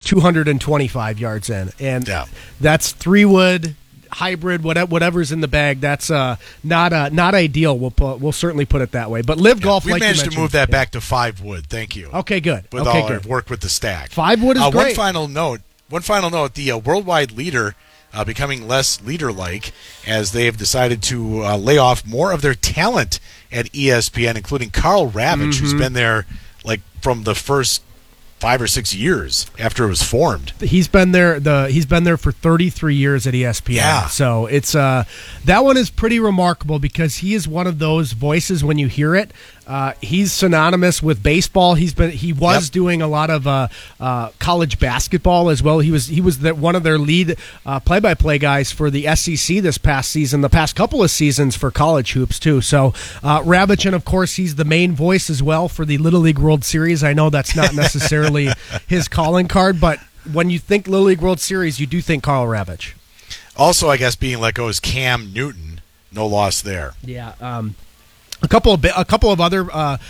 225 yards in. And that's 3-wood, hybrid, whatever's in the bag. That's not ideal. We'll certainly put it that way. But Live Golf, we like managed you mentioned, to move that back to 5-wood. Thank you. Okay, good. With all our work with the stack. 5-wood is great. One final note, the worldwide leader becoming less leader-like as they have decided to lay off more of their talent at ESPN, including Carl Ravitch, who's been there from the first 5 or 6 years after it was formed. He's been there for 33 years at ESPN. Yeah. So it's that one is pretty remarkable because he is one of those voices when you hear it. He's synonymous with baseball. He was doing a lot of college basketball as well. He was one of their lead play-by-play guys for the SEC this past season, the past couple of seasons for college hoops too. So Ravitch, and of course he's the main voice as well for the Little League World Series. I know that's not necessarily his calling card, but when you think Little League World Series, you do think Carl Ravitch. Also, I guess being let go is Cam Newton. No loss there. Yeah. A couple of other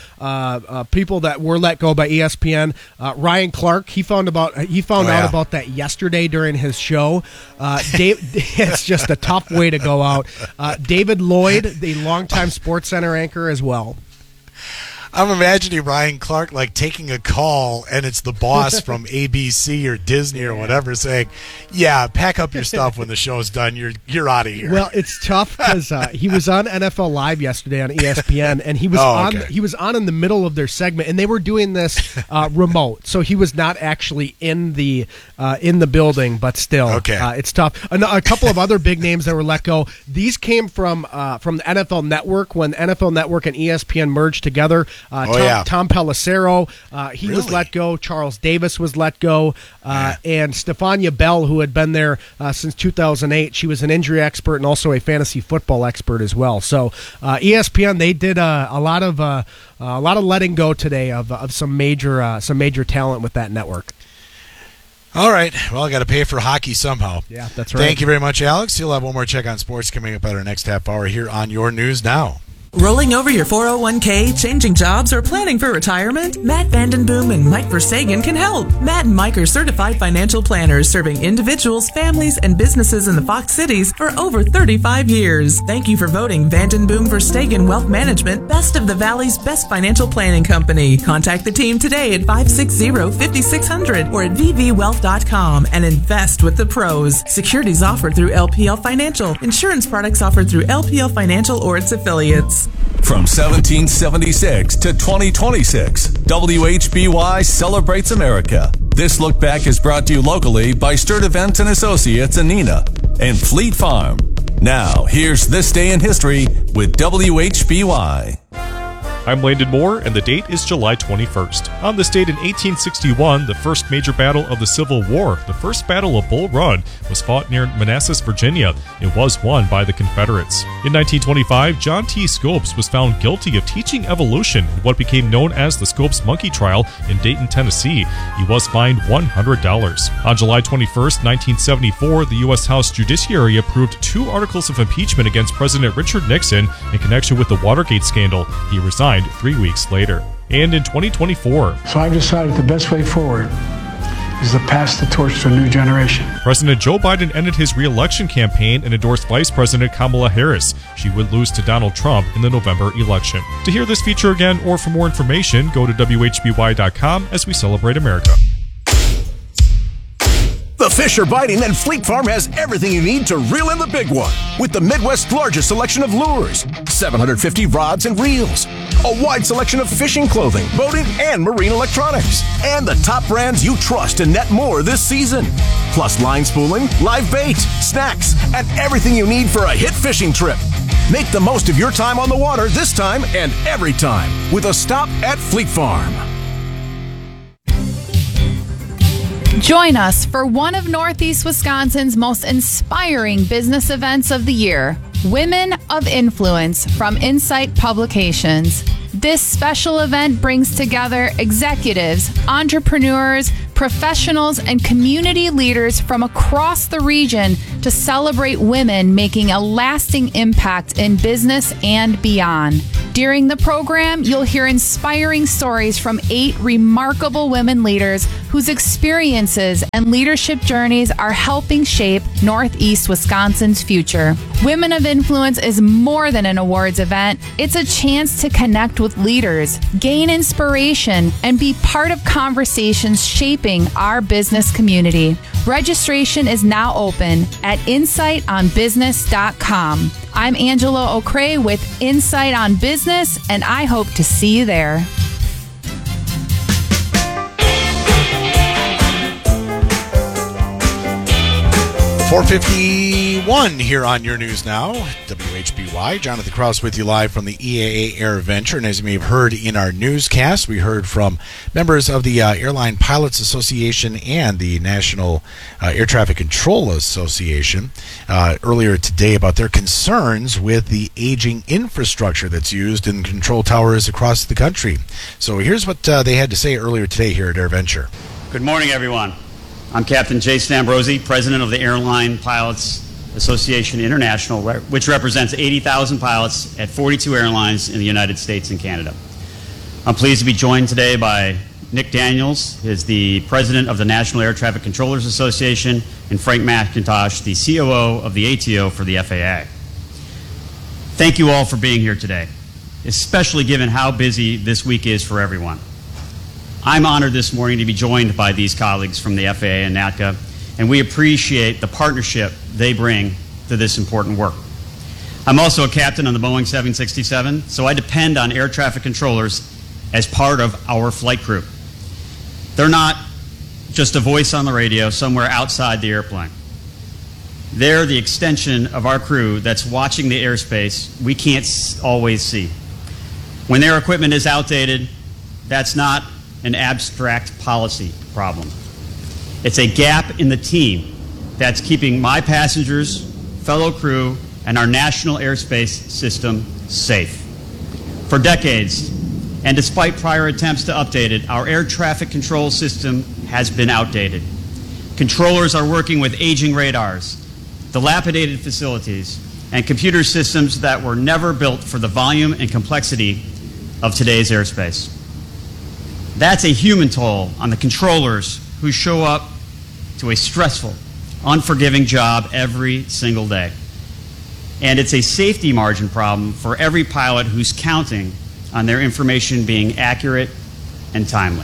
people that were let go by ESPN. Ryan Clark, he found out about that yesterday during his show. It's just a tough way to go out. David Lloyd, the longtime SportsCenter anchor as well. I'm imagining Ryan Clark taking a call, and it's the boss from ABC or Disney or whatever saying, "Yeah, pack up your stuff when the show's done. You're out of here." Well, it's tough because he was on NFL Live yesterday on ESPN, and he was on in the middle of their segment, and they were doing this remote, so he was not actually in the building, but still, it's tough. A couple of other big names that were let go. These came from the NFL Network when NFL Network and ESPN merged together. Tom Pelissero, he was let go. Charles Davis was let go. And Stefania Bell, who had been there since 2008, she was an injury expert and also a fantasy football expert as well. So ESPN, they did a lot of letting go today of some major talent with that network. All right. Well, I got to pay for hockey somehow. Yeah, that's right. Thank you very much, Alex. You'll have one more check on sports coming up at our next half hour here on Your News Now. Rolling over your 401k, changing jobs, or planning for retirement? Matt Vandenboom and Mike Verstegen can help. Matt and Mike are certified financial planners serving individuals, families, and businesses in the Fox Cities for over 35 years. Thank you for voting Vandenboom Verstegen Wealth Management Best of the Valley's best financial planning company. Contact the team today at 560-5600 or at vvwealth.com and invest with the pros. Securities offered through LPL Financial. Insurance products offered through LPL Financial or its affiliates. From 1776 to 2026, WHBY celebrates America. This look back is brought to you locally by Sturt Events and Associates in Neenah and Fleet Farm. Now, here's This Day in History with WHBY. I'm Landon Moore, and the date is July 21st. On this date in 1861, the first major battle of the Civil War, the First Battle of Bull Run, was fought near Manassas, Virginia. It was won by the Confederates. In 1925, John T. Scopes was found guilty of teaching evolution in what became known as the Scopes Monkey Trial in Dayton, Tennessee. He was fined $100. On July 21st, 1974, the U.S. House Judiciary approved 2 articles of impeachment against President Richard Nixon in connection with the Watergate scandal. He resigned 3 weeks later. And in 2024, so I've decided the best way forward is to pass the torch to a new generation. President Joe Biden ended his re-election campaign and endorsed Vice President Kamala Harris. She would lose to Donald Trump in the November election. To hear this feature again or for more information, go to WHBY.com as we celebrate America. The fish are biting, and Fleet Farm has everything you need to reel in the big one. With the Midwest's largest selection of lures, 750 rods and reels, a wide selection of fishing clothing, boating, and marine electronics, and the top brands you trust to net more this season. Plus line spooling, live bait, snacks, and everything you need for a hit fishing trip. Make the most of your time on the water this time and every time with a stop at Fleet Farm. Join us for one of Northeast Wisconsin's most inspiring business events of the year, Women of Influence from Insight Publications. This special event brings together executives, entrepreneurs, professionals, and community leaders from across the region to celebrate women making a lasting impact in business and beyond. During the program, you'll hear inspiring stories from 8 remarkable women leaders whose experiences and leadership journeys are helping shape Northeast Wisconsin's future. Women of Influence is more than an awards event. It's a chance to connect with leaders, gain inspiration, and be part of conversations shaping our business community. Registration is now open at insightonbusiness.com. I'm Angela O'Cray with Insight on Business, and I hope to see you there. .451 here on Your News Now, WHBY. Jonathan Krause with you live from the EAA AirVenture. And as you may have heard in our newscast, we heard from members of the Airline Pilots Association and the National Air Traffic Control Association earlier today about their concerns with the aging infrastructure that's used in control towers across the country. So here's what they had to say earlier today here at AirVenture. Good morning, everyone. I'm Captain Jason Ambrosi, President of the Airline Pilots Association International, which represents 80,000 pilots at 42 airlines in the United States and Canada. I'm pleased to be joined today by Nick Daniels, who is the President of the National Air Traffic Controllers Association, and Frank McIntosh, the COO of the ATO for the FAA. Thank you all for being here today, especially given how busy this week is for everyone. I'm honored this morning to be joined by these colleagues from the FAA and NATCA, and we appreciate the partnership they bring to this important work. I'm also a captain on the Boeing 767, so I depend on air traffic controllers as part of our flight crew. They're not just a voice on the radio somewhere outside the airplane. They're the extension of our crew that's watching the airspace we can't always see. When their equipment is outdated, that's not an abstract policy problem. It's a gap in the team that's keeping my passengers, fellow crew, and our national airspace system safe. For decades, and despite prior attempts to update it, our air traffic control system has been outdated. Controllers are working with aging radars, dilapidated facilities, and computer systems that were never built for the volume and complexity of today's airspace. That's a human toll on the controllers who show up to a stressful, unforgiving job every single day. And it's a safety margin problem for every pilot who's counting on their information being accurate and timely.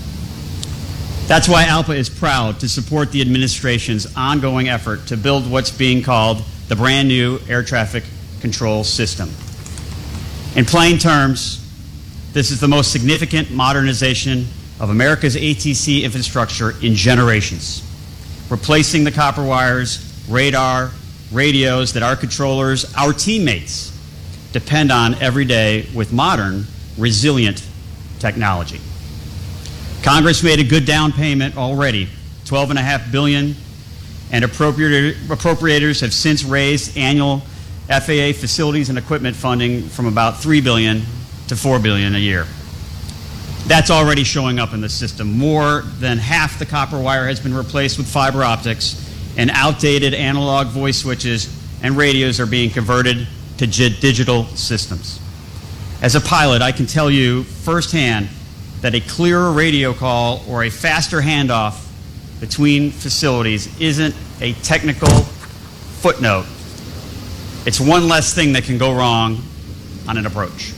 That's why ALPA is proud to support the administration's ongoing effort to build what's being called the brand new air traffic control system. In plain terms, this is the most significant modernization of America's ATC infrastructure in generations, replacing the copper wires, radar, radios that our controllers, our teammates, depend on every day with modern, resilient technology. Congress made a good down payment already, $12.5 billion, and appropriators have since raised annual FAA facilities and equipment funding from about $3 billion to $4 billion a year. That's already showing up in the system. More than half the copper wire has been replaced with fiber optics, and outdated analog voice switches and radios are being converted to digital systems. As a pilot, I can tell you firsthand that a clearer radio call or a faster handoff between facilities isn't a technical footnote. It's one less thing that can go wrong on an approach.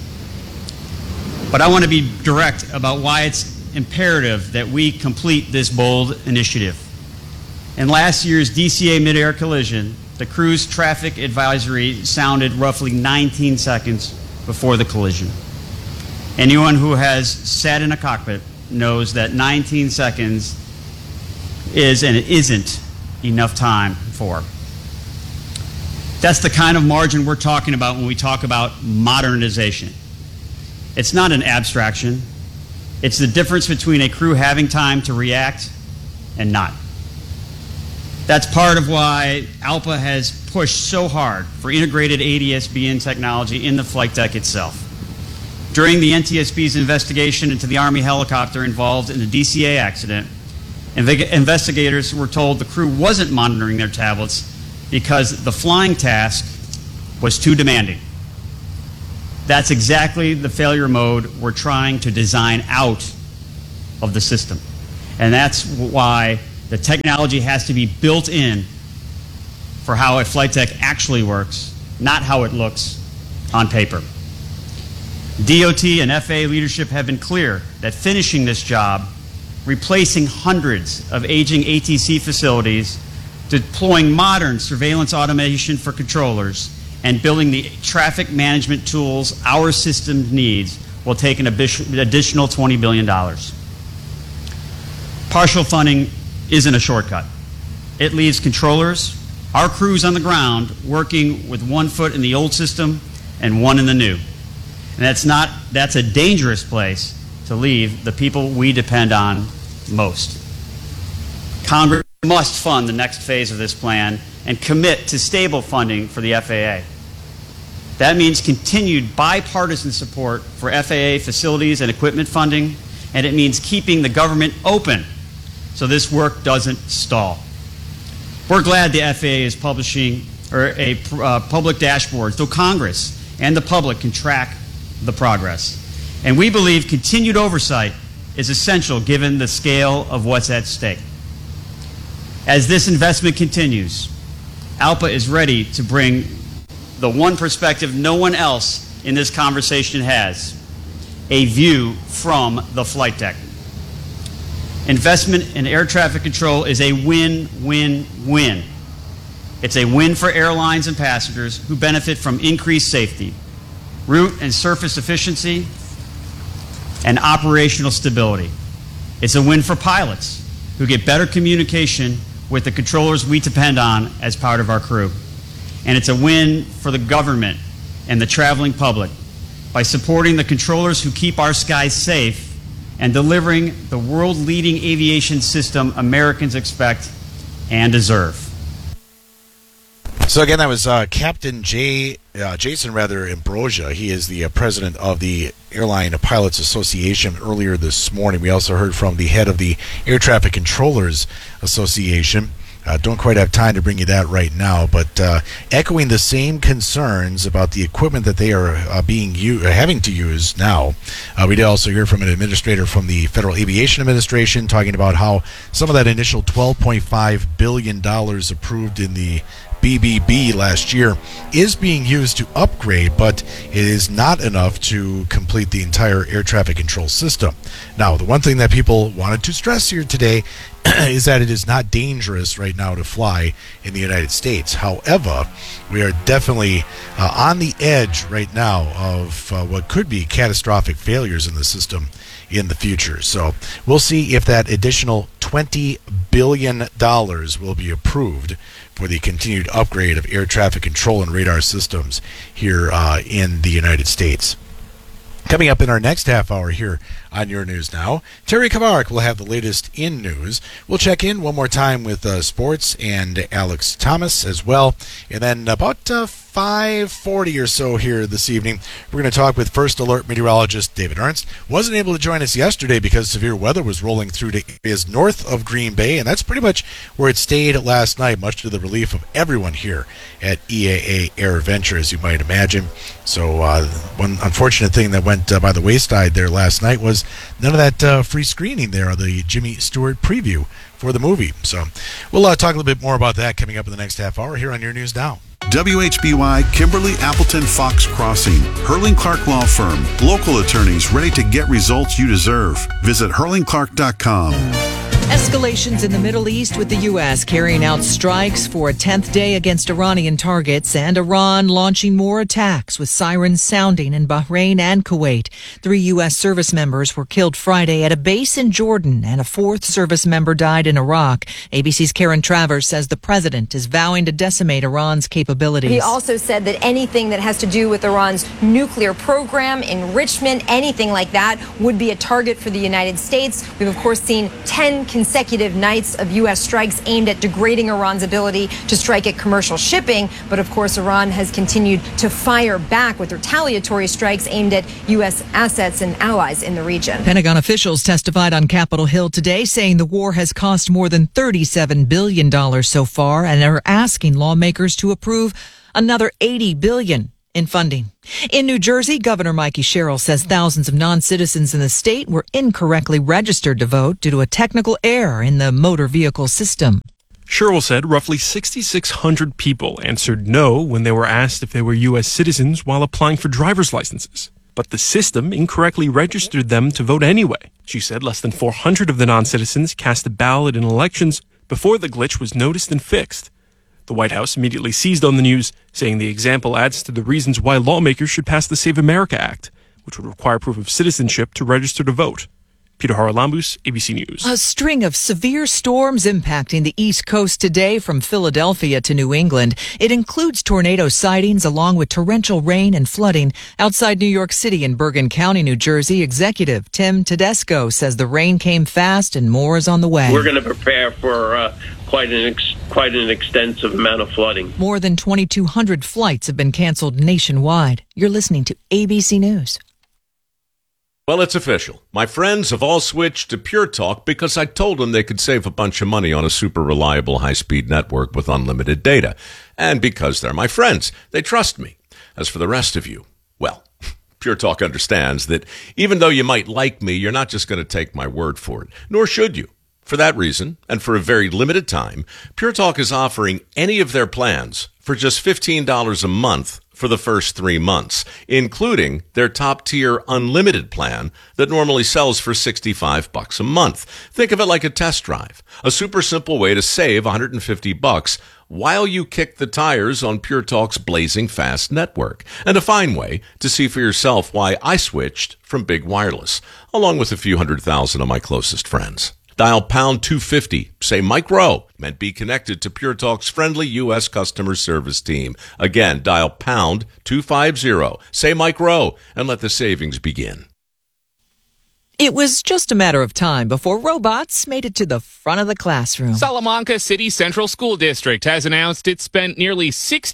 But I want to be direct about why it's imperative that we complete this bold initiative. In last year's DCA mid-air collision, the cruise traffic advisory sounded roughly 19 seconds before the collision. Anyone who has sat in a cockpit knows that 19 seconds is and isn't enough time for. That's the kind of margin we're talking about when we talk about modernization. It's not an abstraction. It's the difference between a crew having time to react and not. That's part of why ALPA has pushed so hard for integrated ADS-BN technology in the flight deck itself. During the NTSB's investigation into the Army helicopter involved in the DCA accident, investigators were told the crew wasn't monitoring their tablets because the flying task was too demanding. That's exactly the failure mode we're trying to design out of the system. And that's why the technology has to be built in for how a flight deck actually works, not how it looks on paper. DOT and FAA leadership have been clear that finishing this job, replacing hundreds of aging ATC facilities, deploying modern surveillance automation for controllers, and building the traffic management tools our system needs will take an additional $20 billion. Partial funding isn't a shortcut. It leaves controllers, our crews on the ground, working with one foot in the old system and one in the new. And that's a dangerous place to leave the people we depend on most. Congress must fund the next phase of this plan and commit to stable funding for the FAA. That means continued bipartisan support for FAA facilities and equipment funding, and it means keeping the government open so this work doesn't stall. We're glad the FAA is publishing a public dashboard so Congress and the public can track the progress. And we believe continued oversight is essential given the scale of what's at stake. As this investment continues, ALPA is ready to bring the one perspective no one else in this conversation has, a view from the flight deck. Investment in air traffic control is a win-win-win. It's a win for airlines and passengers who benefit from increased safety, route and surface efficiency, and operational stability. It's a win for pilots who get better communication with the controllers we depend on as part of our crew. And it's a win for the government and the traveling public by supporting the controllers who keep our skies safe and delivering the world-leading aviation system Americans expect and deserve. So again, that was Captain Jason Ambrosia. He is the president of the Airline Pilots Association earlier this morning. We also heard from the head of the Air Traffic Controllers Association. Don't quite have time to bring you that right now, but echoing the same concerns about the equipment that they are having to use now. We did also hear from an administrator from the Federal Aviation Administration talking about how some of that initial $12.5 billion approved in the BBB last year is being used to upgrade, but it is not enough to complete the entire air traffic control system. Now, the one thing that people wanted to stress here today is that it is not dangerous right now to fly in the United States. However, we are definitely on the edge right now of what could be catastrophic failures in the system in the future. So we'll see if that additional $20 billion will be approved for the continued upgrade of air traffic control and radar systems here in the United States. Coming up in our next half hour here on Your News Now, Terry Kavarik will have the latest in news. We'll check in one more time with sports and Alex Thomas as well. And then about 5:40 or so here this evening, we're going to talk with First Alert meteorologist David Ernst. Wasn't able to join us yesterday because severe weather was rolling through to areas north of Green Bay, and that's pretty much where it stayed last night, much to the relief of everyone here at EAA Air Venture, as you might imagine. So one unfortunate thing that went by the wayside there last night was none of that free screening there on the Jimmy Stewart preview for the movie. So we'll talk a little bit more about that coming up in the next half hour here on Your News Now. WHBY, Kimberly Appleton Fox Crossing, Hurling Clark Law Firm, local attorneys ready to get results you deserve. Visit hurlingclark.com. Escalations in the Middle East with the U.S. carrying out strikes for a 10th day against Iranian targets and Iran launching more attacks with sirens sounding in Bahrain and Kuwait. 3 U.S. service members were killed Friday at a base in Jordan and a 4th service member died in Iraq. ABC's Karen Travers says the president is vowing to decimate Iran's capabilities. He also said that anything that has to do with Iran's nuclear program, enrichment, anything like that would be a target for the United States. We've, of course, seen 10 consecutive nights of U.S. strikes aimed at degrading Iran's ability to strike at commercial shipping. But, of course, Iran has continued to fire back with retaliatory strikes aimed at U.S. assets and allies in the region. Pentagon officials testified on Capitol Hill today saying the war has cost more than $37 billion so far and are asking lawmakers to approve another $80 billion. in funding. In New Jersey, Governor Mikey Sherrill says thousands of non-citizens in the state were incorrectly registered to vote due to a technical error in the motor vehicle system. Sherrill said roughly 6,600 people answered no when they were asked if they were U.S. citizens while applying for driver's licenses. But the system incorrectly registered them to vote anyway. She said less than 400 of the non-citizens cast a ballot in elections before the glitch was noticed and fixed. The White House immediately seized on the news, saying the example adds to the reasons why lawmakers should pass the Save America Act, which would require proof of citizenship to register to vote. Peter Haralambous, ABC News. A string of severe storms impacting the East Coast today from Philadelphia to New England. It includes tornado sightings along with torrential rain and flooding. Outside New York City in Bergen County, New Jersey, Executive Tim Tedesco says the rain came fast and more is on the way. We're going to prepare for quite an extensive amount of flooding. More than 2,200 flights have been canceled nationwide. You're listening to ABC News. Well, it's official. My friends have all switched to Pure Talk because I told them they could save a bunch of money on a super reliable high-speed network with unlimited data. And because they're my friends, they trust me. As for the rest of you, well, Pure Talk understands that even though you might like me, you're not just going to take my word for it, nor should you. For that reason, and for a very limited time, Pure Talk is offering any of their plans for just $15 a month for the first 3 months, including their top-tier unlimited plan that normally sells for $65 a month. Think of it like a test drive, a super simple way to save $150 while you kick the tires on Pure Talk's blazing fast network, and a fine way to see for yourself why I switched from Big Wireless, along with a few 100,000 of my closest friends. Dial pound 250, say Mike Rowe, and be connected to Pure Talk's friendly U.S. customer service team. Again, dial pound 250, say Mike Rowe, and let the savings begin. It was just a matter of time before robots made it to the front of the classroom. Salamanca City Central School District has announced it spent nearly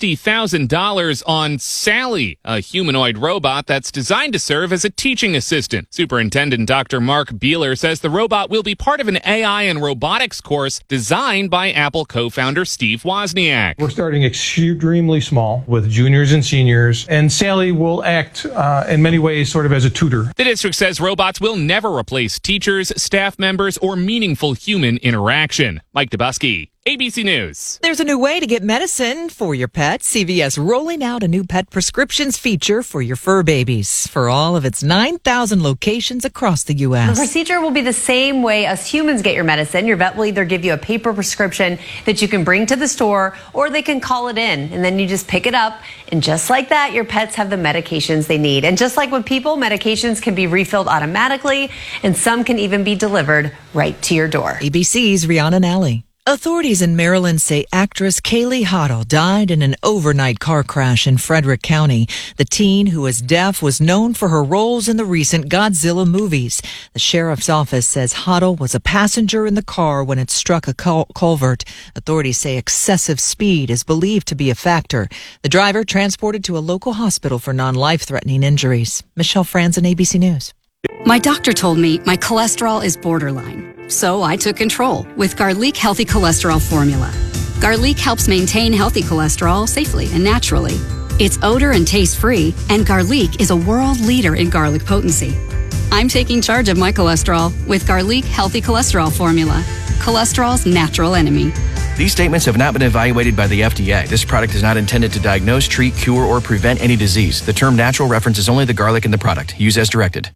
$60,000 on Sally, a humanoid robot that's designed to serve as a teaching assistant. Superintendent Dr. Mark Beeler says the robot will be part of an AI and robotics course designed by Apple co-founder Steve Wozniak. We're starting extremely small with juniors and seniors, and Sally will act in many ways sort of as a tutor. The district says robots will never replace teachers, staff members, or meaningful human interaction. Mike Dubusky, ABC News. There's a new way to get medicine for your pet. CVS rolling out a new pet prescriptions feature for your fur babies for all of its 9,000 locations across the U.S. The procedure will be the same way us humans get your medicine. Your vet will either give you a paper prescription that you can bring to the store, or they can call it in, and then you just pick it up. And just like that, your pets have the medications they need. And just like with people, medications can be refilled automatically, and some can even be delivered right to your door. ABC's Rihanna Nally. Authorities in Maryland say actress Kaylee Hottle died in an overnight car crash in Frederick County. The teen, who is deaf, was known for her roles in the recent Godzilla movies. The sheriff's office says Hottle was a passenger in the car when it struck a culvert. Authorities say excessive speed is believed to be a factor. The driver transported to a local hospital for non-life-threatening injuries. Michelle Franzen, ABC News. My doctor told me my cholesterol is borderline. So I took control with Garlic Healthy Cholesterol Formula. Garlic helps maintain healthy cholesterol safely and naturally. It's odor and taste free, and Garlic is a world leader in garlic potency. I'm taking charge of my cholesterol with Garlic Healthy Cholesterol Formula, cholesterol's natural enemy. These statements have not been evaluated by the FDA. This product is not intended to diagnose, treat, cure, or prevent any disease. The term natural references only the garlic in the product. Use as directed.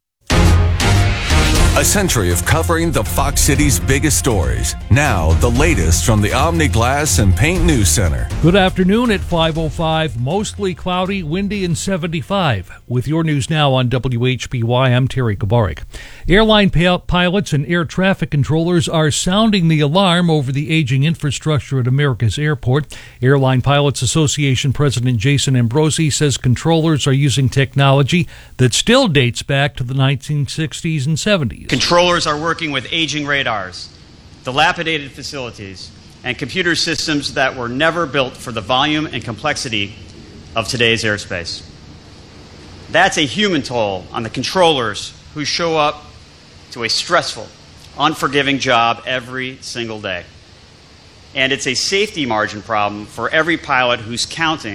A century of covering the Fox City's biggest stories. Now, the latest from the Omni Glass and Paint News Center. Good afternoon at 5:05. Mostly cloudy, windy, and 75. With your news now on WHBY, I'm Terry Kabarik. Airline pilots and air traffic controllers are sounding the alarm over the aging infrastructure at America's airport. Airline Pilots Association President Jason Ambrosi says controllers are using technology that still dates back to the 1960s and 70s. Controllers are working with aging radars, dilapidated facilities, and computer systems that were never built for the volume and complexity of today's airspace. That's a human toll on the controllers who show up to a stressful, unforgiving job every single day. And it's a safety margin problem for every pilot who's counting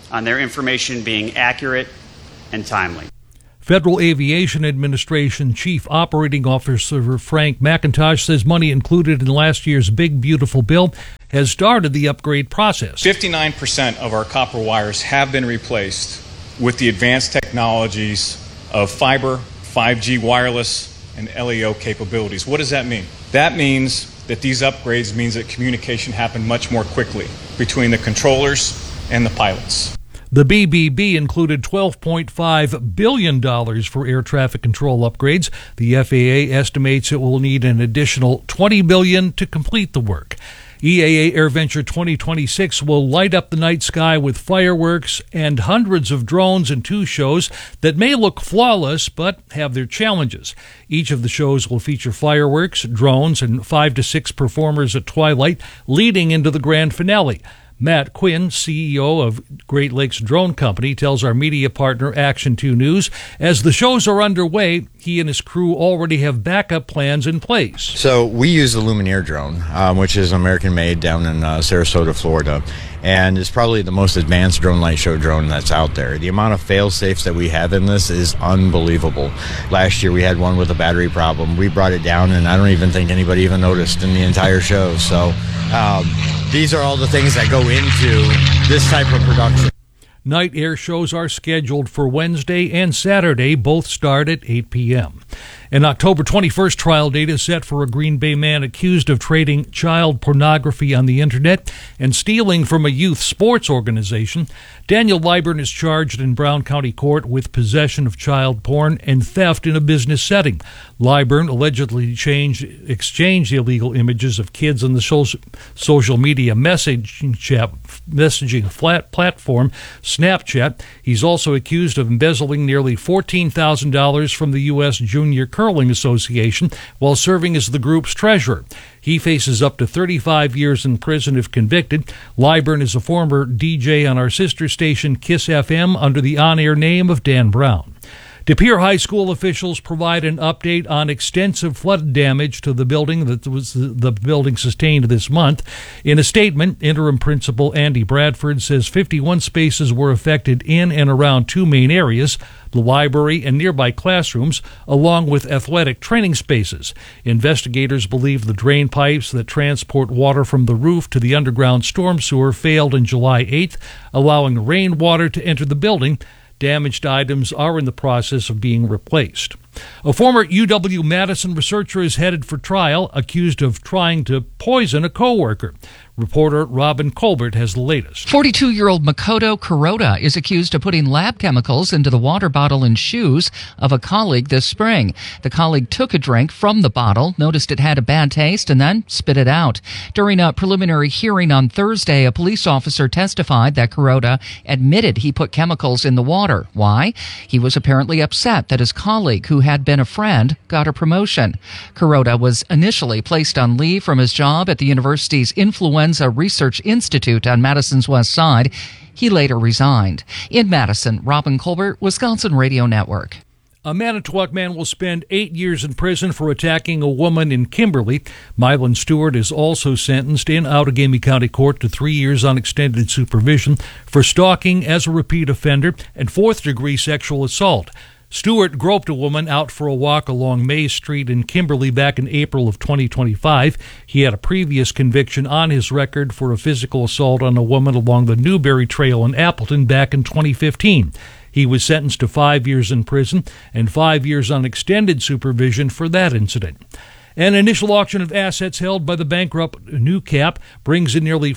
on their information being accurate and timely. Federal Aviation Administration Chief Operating Officer Frank McIntosh says money included in last year's Big Beautiful Bill has started the upgrade process. 59% of our copper wires have been replaced with the advanced technologies of fiber, 5G wireless, and LEO capabilities. What does that mean? That means that these upgrades means that communication happened much more quickly between the controllers and the pilots. The BBB included $12.5 billion for air traffic control upgrades. The FAA estimates it will need an additional $20 billion to complete the work. EAA AirVenture 2026 will light up the night sky with fireworks and hundreds of drones in 2 shows that may look flawless but have their challenges. Each of the shows will feature fireworks, drones, and 5 to 6 performers at twilight, leading into the grand finale. Matt Quinn, CEO of Great Lakes Drone Company, tells our media partner Action 2 News, as the shows are underway, he and his crew already have backup plans in place. So we use the Lumineer drone, which is American-made down in Sarasota, Florida, and it's probably the most advanced drone light show drone that's out there. The amount of fail-safes that we have in this is unbelievable. Last year we had one with a battery problem. We brought it down, and I don't even think anybody even noticed in the entire show. So these are all the things that go into this type of production. Night air shows are scheduled for Wednesday and Saturday. Both start at 8 p.m. An October 21st trial date is set for a Green Bay man accused of trading child pornography on the internet and stealing from a youth sports organization. Daniel Liburn is charged in Brown County Court with possession of child porn and theft in a business setting. Liburn allegedly exchanged illegal images of kids on the social media messaging platform Snapchat. He's also accused of embezzling nearly $14,000 from the U.S. Junior Curling Association while serving as the group's treasurer. He faces up to 35 years in prison if convicted. Liburn is a former DJ on our sister station Kiss FM under the on-air name of Dan Brown. De Pere High School officials provide an update on extensive flood damage to the building that was the building sustained this month. In a statement, interim principal Andy Bradford says 51 spaces were affected in and around 2 main areas, the library and nearby classrooms, along with athletic training spaces. Investigators believe the drain pipes that transport water from the roof to the underground storm sewer failed on July 8th, allowing rainwater to enter the building. Damaged items are in the process of being replaced. A former UW-Madison researcher is headed for trial, accused of trying to poison a coworker. Reporter Robin Colbert has the latest. 42-year-old Makoto Kuroda is accused of putting lab chemicals into the water bottle and shoes of a colleague this spring. The colleague took a drink from the bottle, noticed it had a bad taste, and then spit it out. During a preliminary hearing on Thursday, a police officer testified that Kuroda admitted he put chemicals in the water. Why? He was apparently upset that his colleague, who had been a friend, got a promotion. Kuroda was initially placed on leave from his job at the university's Influenza Research Institute on Madison's West Side. He later resigned. In Madison, Robin Colbert, Wisconsin Radio Network. A Manitowoc man will spend 8 years in prison for attacking a woman in Kimberly. Mylan Stewart is also sentenced in Outagamie County Court to 3 years on extended supervision for stalking as a repeat offender and fourth-degree sexual assault. Stewart groped a woman out for a walk along May Street in Kimberly back in April of 2025. He had a previous conviction on his record for a physical assault on a woman along the Newberry Trail in Appleton back in 2015. He was sentenced to 5 years in prison and 5 years on extended supervision for that incident. An initial auction of assets held by the bankrupt NewCap brings in nearly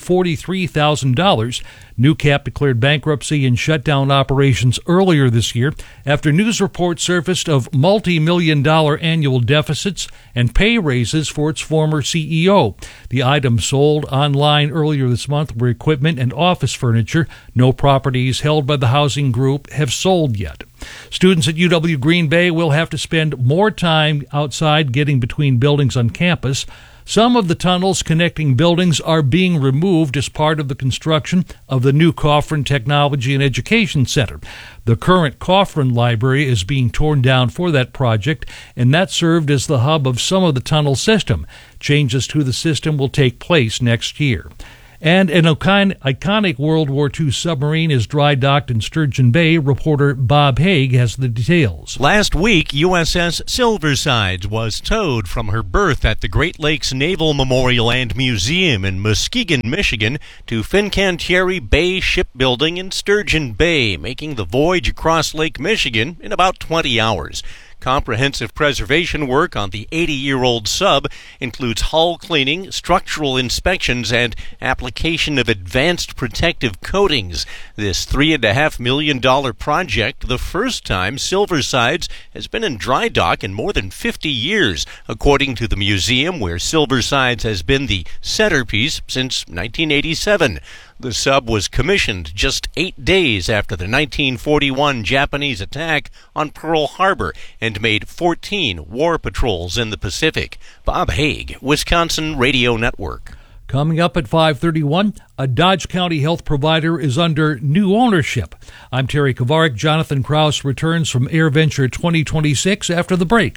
$43,000. NewCap declared bankruptcy and shut down operations earlier this year after news reports surfaced of multi-million-dollar annual deficits and pay raises for its former CEO. The items sold online earlier this month were equipment and office furniture. No properties held by the housing group have sold yet. Students at UW Green Bay will have to spend more time outside getting between buildings on campus. Some of the tunnels connecting buildings are being removed as part of the construction of the new Coffran Technology and Education Center. The current Coffran Library is being torn down for that project, and that served as the hub of some of the tunnel system. Changes to the system will take place next year. And an iconic World War II submarine is dry docked in Sturgeon Bay. Reporter Bob Haig has the details. Last week, USS Silversides was towed from her berth at the Great Lakes Naval Memorial and Museum in Muskegon, Michigan, to Fincantieri Bay Shipbuilding in Sturgeon Bay, making the voyage across Lake Michigan in about 20 hours. Comprehensive preservation work on the 80-year-old sub includes hull cleaning, structural inspections, and application of advanced protective coatings. This $3.5 million project, the first time Silversides has been in dry dock in more than 50 years, according to the museum, where Silversides has been the centerpiece since 1987. The sub was commissioned just 8 days after the 1941 Japanese attack on Pearl Harbor and made 14 war patrols in the Pacific. Bob Haig, Wisconsin Radio Network. Coming up at 5:31, a Dodge County health provider is under new ownership. I'm Terry Kovarik. Jonathan Krause returns from AirVenture 2026 after the break.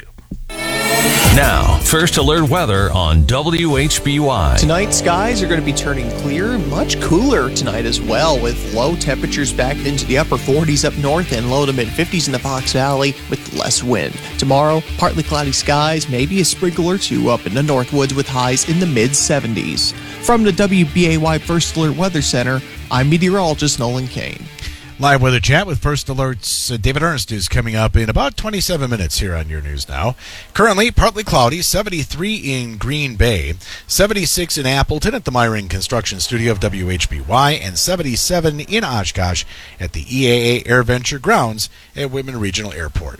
Now, First Alert weather on WHBY. Tonight, skies are going to be turning clear, much cooler tonight as well, with low temperatures back into the upper 40s up north and low to mid 50s in the Fox Valley with less wind. Tomorrow, partly cloudy skies, maybe a sprinkle or two up in the Northwoods with highs in the mid 70s. From the WBAY First Alert Weather Center, I'm meteorologist Nolan Kane. Live weather chat with First Alert's David Ernst is coming up in about 27 minutes here on Your News Now. Currently, partly cloudy, 73 in Green Bay, 76 in Appleton at the Myron Construction Studio of WHBY, and 77 in Oshkosh at the EAA AirVenture grounds at Whitman Regional Airport.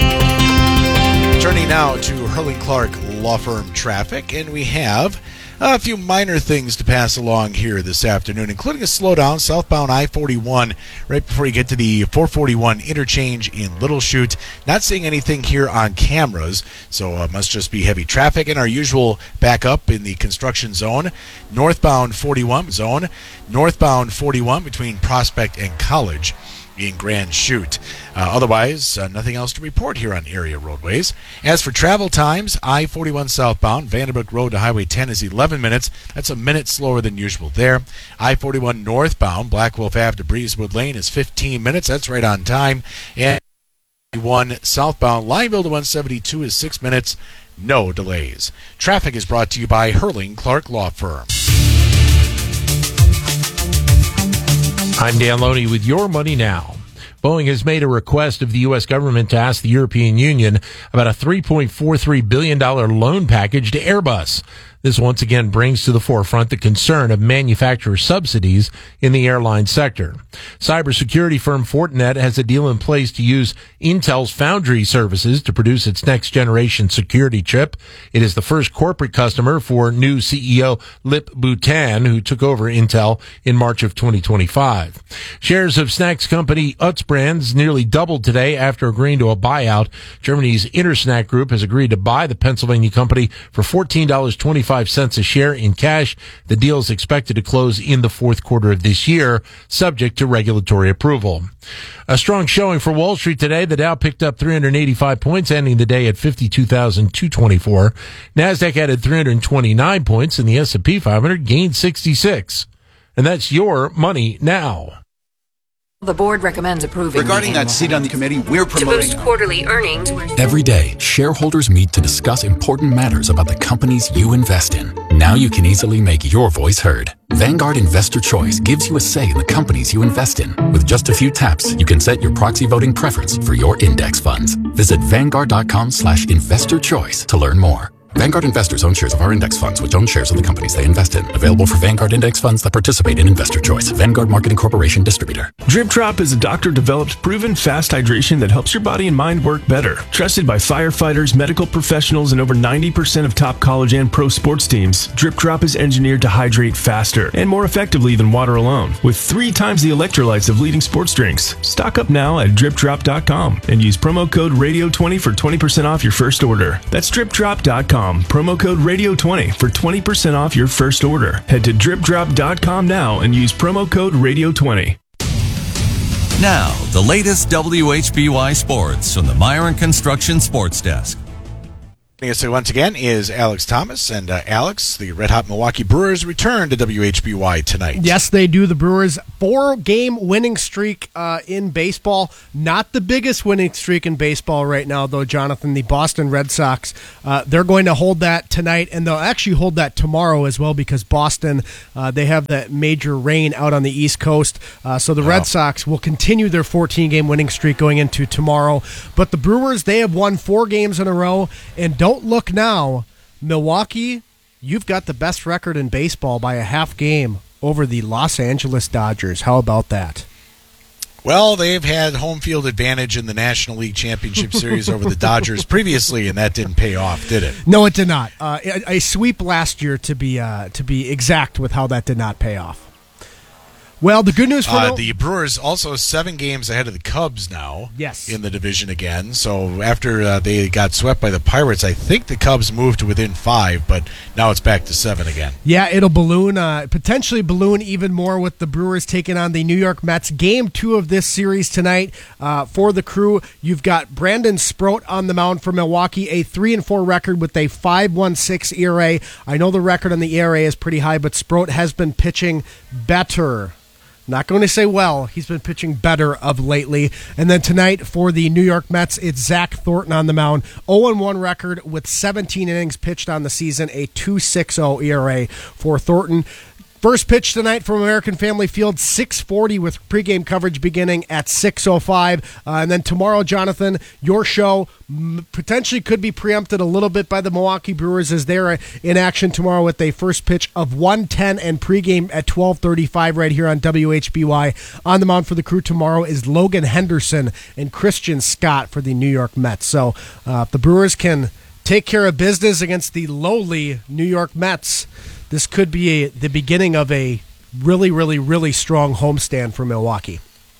Turning now to Hurling Clark Law Firm traffic, and we have a few minor things to pass along here this afternoon, including a slowdown southbound I-41 right before you get to the 441 interchange in Little Chute. Not seeing anything here on cameras, so must just be heavy traffic. And our usual backup in the construction zone, northbound 41 zone, northbound 41 between Prospect and College in Grand Chute. Otherwise, nothing else to report here on area roadways. As for travel times, I-41 southbound, Vanderbrook Road to Highway 10 is 11 minutes. That's a minute slower than usual there. I-41 northbound, Black Wolf Ave to Breezewood Lane is 15 minutes. That's right on time. And I-41 southbound, Lineville to 172 is 6 minutes. No delays. Traffic is brought to you by Hurling Clark Law Firm. I'm Dan Loney with Your Money Now. Boeing has made a request of the U.S. government to ask the European Union about a $3.43 billion loan package to Airbus. This once again brings to the forefront the concern of manufacturer subsidies in the airline sector. Cybersecurity firm Fortinet has a deal in place to use Intel's Foundry services to produce its next-generation security chip. It is the first corporate customer for new CEO Lip Bhutan, who took over Intel in March of 2025. Shares of snacks company Utz Brands nearly doubled today after agreeing to a buyout. Germany's Intersnack Group has agreed to buy the Pennsylvania company for $14.25 a share in cash. The deal is expected to close in the fourth quarter of this year, subject to regulatory approval. A strong showing for Wall Street today. The Dow picked up 385 points, ending the day at 52,224. NASDAQ added 329 points, and the S&P 500 gained 66. And that's Your Money Now. The board recommends approving. Regarding that seat on the committee, we're promoting to boost quarterly earnings. Every day, shareholders meet to discuss important matters about the companies you invest in. Now you can easily make your voice heard. Vanguard Investor Choice gives you a say in the companies you invest in. With just a few taps, you can set your proxy voting preference for your index funds. Visit Vanguard.com/investor choice to learn more. Vanguard investors own shares of our index funds, which own shares of the companies they invest in. Available for Vanguard index funds that participate in Investor Choice. Vanguard Marketing Corporation distributor. Drip Drop is a doctor-developed, proven fast hydration that helps your body and mind work better. Trusted by firefighters, medical professionals, and over 90% of top college and pro sports teams, Drip Drop is engineered to hydrate faster and more effectively than water alone, with 3 times the electrolytes of leading sports drinks. Stock up now at DripDrop.com and use promo code RADIO20 for 20% off your first order. That's DripDrop.com. Promo code RADIO20 for 20% off your first order. Head to DripDrop.com now and use promo code RADIO20. Now, the latest WHBY sports from the Myron Construction Sports Desk. Joining us once again is Alex Thomas. And Alex, the Red Hot Milwaukee Brewers return to WHBY tonight. Yes, they do. The Brewers' 4-game winning streak in baseball. Not the biggest winning streak in baseball right now, though, Jonathan. The Boston Red Sox, they're going to hold that tonight, and they'll actually hold that tomorrow as well because Boston, they have that major rain out on the East Coast. So the Red Sox will continue their 14-game winning streak going into tomorrow. But the Brewers, they have won 4 games in a row, and don't look now, Milwaukee, you've got the best record in baseball by a half game over the Los Angeles Dodgers. How about that? Well, they've had home field advantage in the National League Championship Series over the Dodgers previously, and that didn't pay off, did it? No, it did not. A sweep last year, to be exact with how that did not pay off. Well, the good news for the Brewers also 7 games ahead of the Cubs now. Yes. In the division again. So after they got swept by the Pirates, I think the Cubs moved to within 5, but now it's back to 7 again. Yeah, it'll balloon, potentially balloon even more with the Brewers taking on the New York Mets. Game 2 of this series tonight for the Crew. You've got Brandon Sproat on the mound for Milwaukee, a 3-4 record with a 5.16 ERA. I know the record on the ERA is pretty high, but Sproat has been pitching better. Not going to say well. He's been pitching better of lately. And then tonight for the New York Mets, it's Zach Thornton on the mound. 0-1 record with 17 innings pitched on the season, a 2.60 ERA for Thornton. First pitch tonight from American Family Field, 6:40 with pregame coverage beginning at 6:05. And then tomorrow, Jonathan, your show potentially could be preempted a little bit by the Milwaukee Brewers as they're in action tomorrow with a first pitch of 1:10 and pregame at 12:35 right here on WHBY. On the mound for the Crew tomorrow is Logan Henderson and Christian Scott for the New York Mets. So if the Brewers can take care of business against the lowly New York Mets, this could be the beginning of a really, really, really strong homestand for Milwaukee.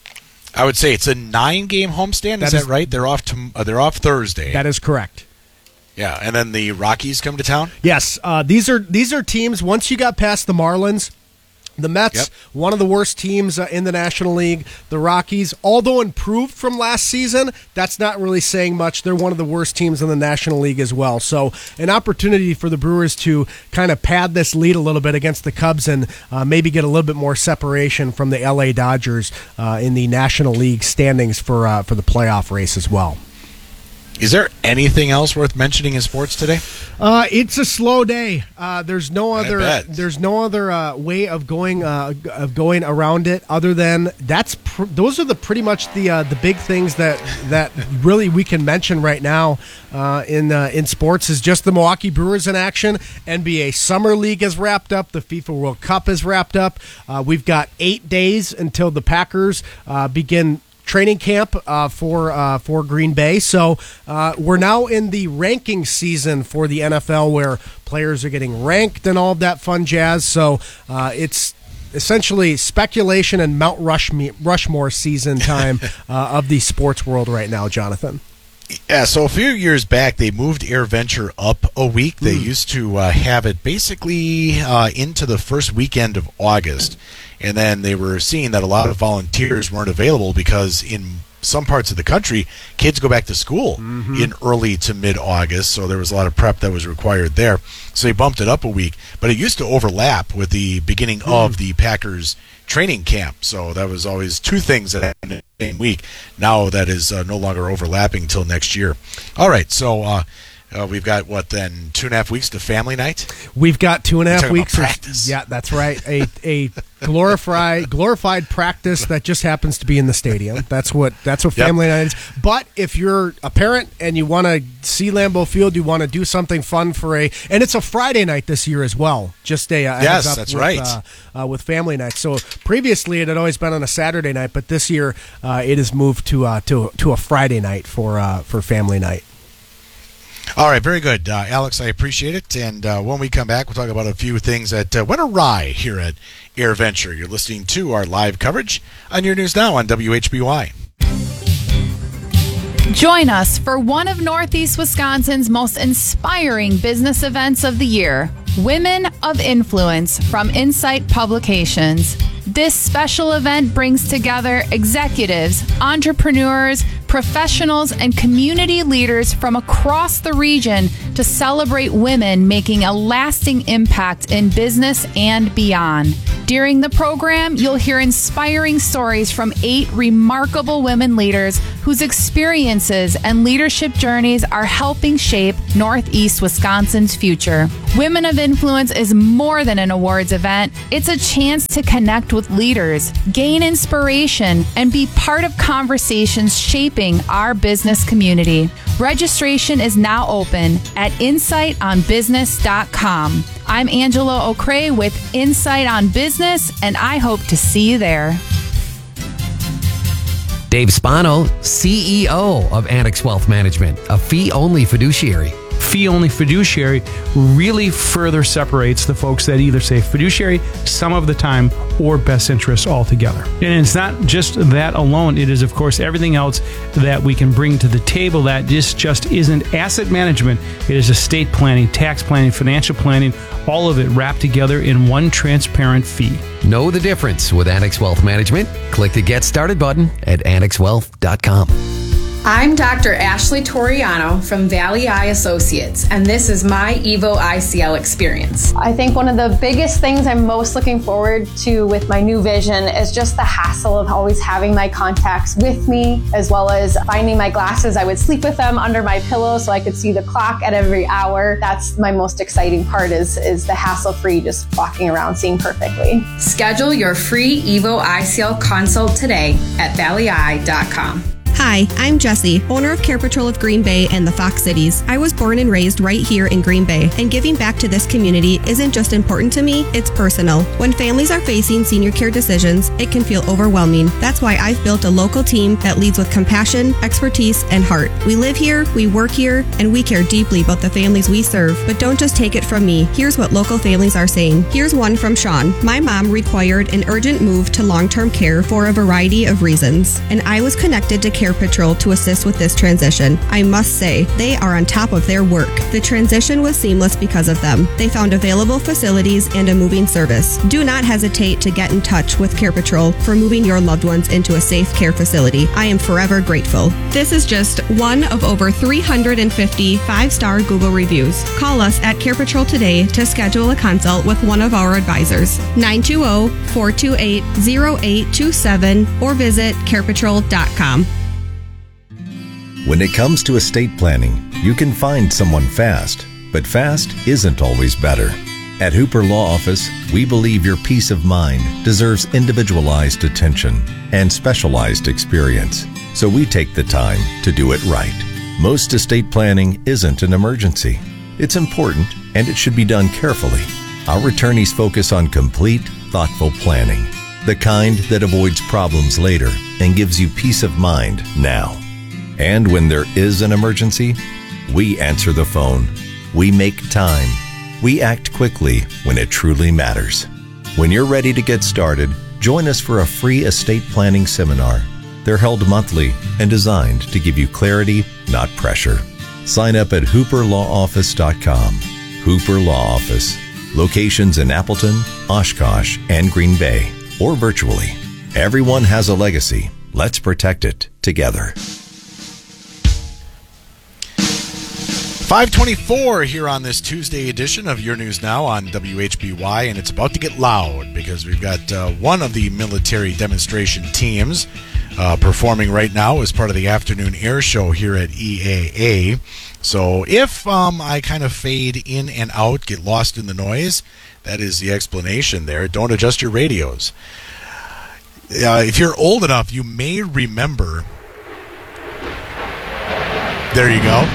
I would say it's a 9-game homestand. Is that right? They're off. They're off Thursday. That is correct. Yeah, and then the Rockies come to town. Yes, these are teams. Once you got past the Marlins, the Mets, one of the worst teams in the National League. The Rockies, although improved from last season, that's not really saying much. They're one of the worst teams in the National League as well. So an opportunity for the Brewers to kind of pad this lead a little bit against the Cubs and maybe get a little bit more separation from the LA Dodgers in the National League standings for the playoff race as well. Is there anything else worth mentioning in sports today? It's a slow day. There's no other. There's no other way of going around it other than those are pretty much the big things that really we can mention right now in sports is just the Milwaukee Brewers in action. NBA Summer League is wrapped up. The FIFA World Cup is wrapped up. We've got 8 days until the Packers begin training camp for Green Bay. So we're now in the ranking season for the NFL where players are getting ranked and all of that fun jazz. So it's essentially speculation and Mount Rushmore season time of the sports world right now, Jonathan. Yeah, so a few years back, they moved AirVenture up a week. They used to have it basically into the first weekend of August. And then they were seeing that a lot of volunteers weren't available because in some parts of the country, kids go back to school in early to mid-August, so there was a lot of prep that was required there. So they bumped it up a week, but it used to overlap with the beginning of the Packers training camp. So that was always 2 things that happened in the same week. Now that is no longer overlapping until next year. All right, so we've got, 2.5 weeks to family night? We've got 2.5 weeks. Practice. Yeah, that's right. A glorified practice that just happens to be in the stadium. That's what family night is. But if you're a parent and you want to see Lambeau Field, you want to do something fun and it's a Friday night this year as well. Just a heads up that's with, right. With family night. So previously it had always been on a Saturday night, but this year it has moved to a Friday night for family night. All right, very good. Alex, I appreciate it. And when we come back, we'll talk about a few things that went awry here at AirVenture. You're listening to our live coverage on Your News Now on WHBY. Join us for one of Northeast Wisconsin's most inspiring business events of the year, Women of Influence from Insight Publications. This special event brings together executives, entrepreneurs, professionals and community leaders from across the region to celebrate women making a lasting impact in business and beyond. During the program, you'll hear inspiring stories from 8 remarkable women leaders whose experiences and leadership journeys are helping shape Northeast Wisconsin's future. Women of Influence is more than an awards event. It's a chance to connect with leaders, gain inspiration, and be part of conversations shaping our business community. Registration is now open at insightonbusiness.com. I'm Angela O'Cray with Insight on Business, and I hope to see you there. Dave Spano, CEO of Annex Wealth Management, a fee-only fiduciary. Fee-only fiduciary really further separates the folks that either say fiduciary some of the time or best interests altogether. And it's not just that alone. It is, of course, everything else that we can bring to the table that just isn't asset management. It is estate planning, tax planning, financial planning, all of it wrapped together in one transparent fee. Know the difference with Annex Wealth Management? Click the Get Started button at annexwealth.com. I'm Dr. Ashley Toriano from Valley Eye Associates, and this is my Evo ICL experience. I think one of the biggest things I'm most looking forward to with my new vision is just the hassle of always having my contacts with me, as well as finding my glasses. I would sleep with them under my pillow so I could see the clock at every hour. That's my most exciting part is the hassle-free, just walking around seeing perfectly. Schedule your free Evo ICL consult today at valleyeye.com. Hi, I'm Jessie, owner of Care Patrol of Green Bay and the Fox Cities. I was born and raised right here in Green Bay, and giving back to this community isn't just important to me, it's personal. When families are facing senior care decisions, it can feel overwhelming. That's why I've built a local team that leads with compassion, expertise, and heart. We live here, we work here, and we care deeply about the families we serve. But don't just take it from me. Here's what local families are saying. Here's one from Sean. My mom required an urgent move to long-term care for a variety of reasons, and I was connected to Care Patrol to assist with this transition. I must say, they are on top of their work. The transition was seamless because of them. They found available facilities and a moving service. Do not hesitate to get in touch with Care Patrol for moving your loved ones into a safe care facility. I am forever grateful. This is just one of over 350 5-star Google reviews. Call us at Care Patrol today to schedule a consult with one of our advisors. 920-428-0827 or visit carepatrol.com. When it comes to estate planning, you can find someone fast, but fast isn't always better. At Hooper Law Office, we believe your peace of mind deserves individualized attention and specialized experience, so we take the time to do it right. Most estate planning isn't an emergency. It's important, and it should be done carefully. Our attorneys focus on complete, thoughtful planning, the kind that avoids problems later and gives you peace of mind now. And when there is an emergency, we answer the phone. We make time. We act quickly when it truly matters. When you're ready to get started, join us for a free estate planning seminar. They're held monthly and designed to give you clarity, not pressure. Sign up at hooperlawoffice.com. Hooper Law Office. Locations in Appleton, Oshkosh, and Green Bay, or virtually. Everyone has a legacy. Let's protect it together. 5:24 here on this Tuesday edition of Your News Now on WHBY, and it's about to get loud because we've got one of the military demonstration teams performing right now as part of the afternoon air show here at EAA. So if I kind of fade in and out, get lost in the noise, that is the explanation there. Don't adjust your radios. If you're old enough, you may remember. There you go.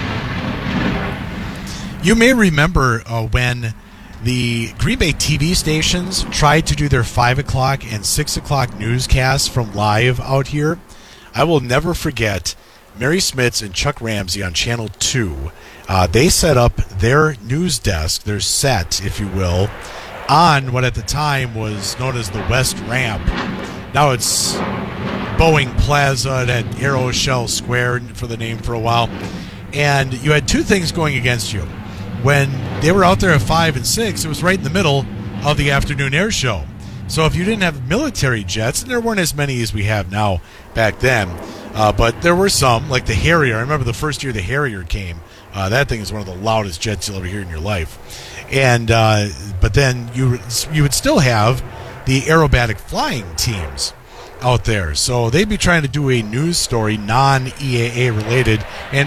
You may remember when the Green Bay TV stations tried to do their 5 o'clock and 6 o'clock newscasts from live out here. I will never forget Mary Smits and Chuck Ramsey on Channel 2. They set up their news desk, their set, if you will, on what at the time was known as the West Ramp. Now it's Boeing Plaza at Aeroshell Square for the name for a while. And you had two things going against you. When they were out there at 5 and 6, it was right in the middle of the afternoon air show. So if you didn't have military jets, and there weren't as many as we have now back then, But there were some, like the Harrier. I remember the first year the Harrier came. That thing is one of the loudest jets you'll ever hear in your life. And but then you would still have the aerobatic flying teams out there. So they'd be trying to do a news story, non-EAA related, and